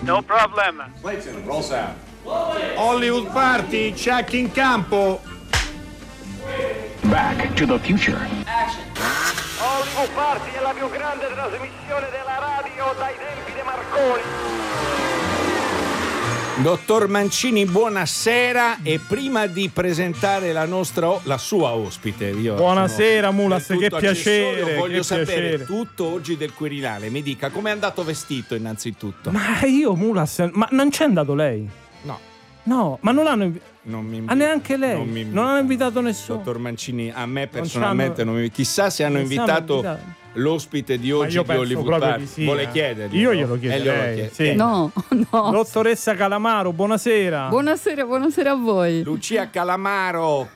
No problem. Clayton, roll sound. Hollywood Party, check in campo. Back to the Future. Hollywood Party è la più grande trasmissione della radio dai tempi di Marconi. Dottor Mancini, buonasera. E prima di presentare la sua ospite, buonasera Mulas, che piacere. Voglio sapere piacere. tutto oggi del Quirinale. Mi dica com'è andato vestito innanzitutto. Ma io Mulas, ma non c'è andato lei? No, ma non l'hanno neanche lei. Non hanno invitato nessuno. Dottor Mancini, a me personalmente chissà se hanno invitato l'ospite di oggi di Hollywood Party. Sì, vuole chiedergli? Io glielo chiedo. Sì. No. Dottoressa Calamaro, buonasera. Buonasera a voi. Lucia Calamaro,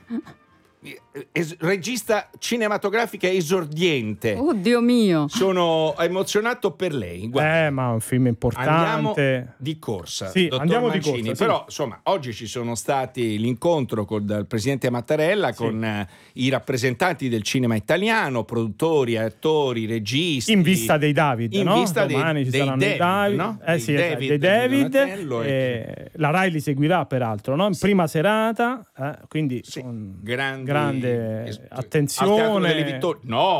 regista cinematografica esordiente. Oddio mio. Sono emozionato per lei. Guarda, ma è un film importante. Andiamo di corsa, sì, dottor andiamo Mancini. di corsa, però sì. insomma oggi ci sono stati l'incontro dal presidente Mattarella con i rappresentanti del cinema italiano, produttori, attori, registi, in vista dei David, in no? vista Domani ci dei saranno David, i David, no? dei David, la Rai li seguirà peraltro, no? In prima serata, quindi con grande attenzione. Al Teatro delle Vittorie.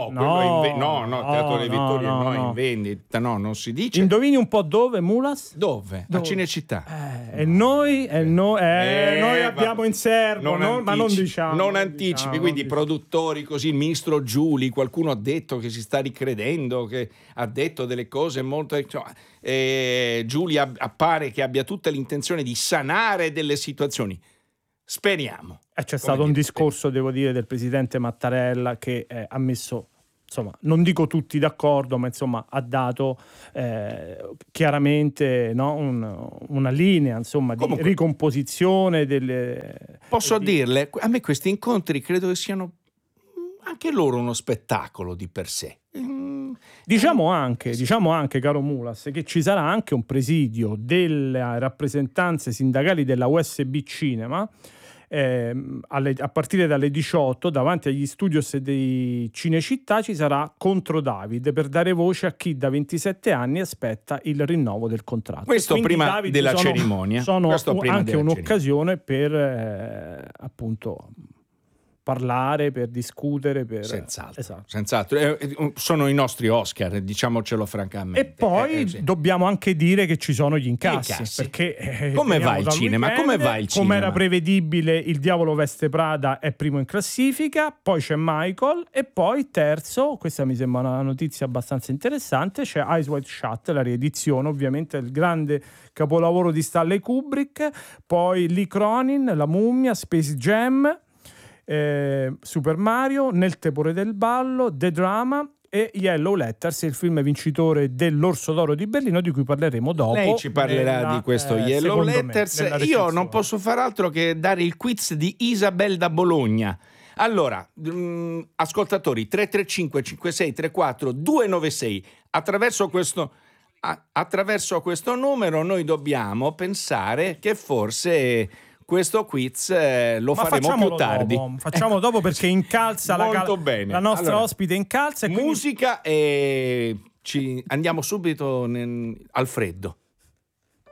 Teatro delle Vittorie in vendita, non si dice. Indovini un po' dove, Mulas? Dove? A Cinecittà. E noi abbiamo in serbo, ma non diciamo. Non anticipi, quindi produttori così, il ministro Giuli, qualcuno ha detto che si sta ricredendo, che ha detto delle cose molto... Giuli appare che abbia tutta l'intenzione di sanare delle situazioni. Speriamo. C'è stato un discorso, devo dire, del presidente Mattarella che ha messo, insomma, non dico tutti d'accordo, ma insomma ha dato chiaramente una linea, insomma, di ricomposizione delle... Posso dirle, a me questi incontri credo che siano anche loro uno spettacolo di per sé. Diciamo anche, caro Mulas, che ci sarà anche un presidio delle rappresentanze sindacali della USB Cinema a partire dalle 18 davanti agli studios di Cinecittà. Ci sarà Contro David per dare voce a chi da 27 anni aspetta il rinnovo del contratto. Questo quindi prima David della cerimonia. Sono anche un'occasione per appunto parlare, per discutere, senz'altro. Sono i nostri Oscar, diciamocelo francamente. E poi dobbiamo anche dire che ci sono gli incassi. Perché come va il cinema? Come era prevedibile, Il Diavolo Veste Prada è primo in classifica, poi c'è Michael e poi terzo, questa mi sembra una notizia abbastanza interessante, c'è Eyes Wide Shut, la riedizione, ovviamente il grande capolavoro di Stanley Kubrick, poi Lee Cronin, La Mummia, Space Jam, Super Mario, Nel tepore del ballo, The Drama e Yellow Letters, il film vincitore dell'Orso d'Oro di Berlino, di cui parleremo dopo. Lei ci parlerà di questo Yellow Letters. Io non posso far altro che dare il quiz di Isabel da Bologna. Allora, ascoltatori, 335 5634 296, attraverso questo numero noi dobbiamo pensare che forse questo quiz lo faremo più tardi. Facciamo dopo perché incalza bene. La nostra ospite incalza. Musica e andiamo subito al freddo.